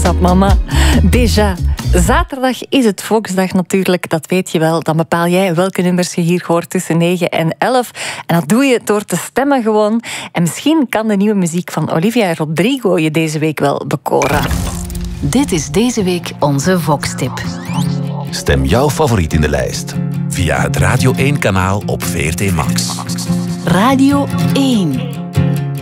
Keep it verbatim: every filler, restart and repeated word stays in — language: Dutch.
WhatsApp, mama. Déjà. Zaterdag is het Volksdag natuurlijk, dat weet je wel. Dan bepaal jij welke nummers je hier hoort tussen negen en elf. En dat doe je door te stemmen gewoon. En misschien kan de nieuwe muziek van Olivia Rodrigo je deze week wel bekoren. Dit is deze week onze Vox-tip. Stem jouw favoriet in de lijst via het Radio één-kanaal op V R T Max. Radio één.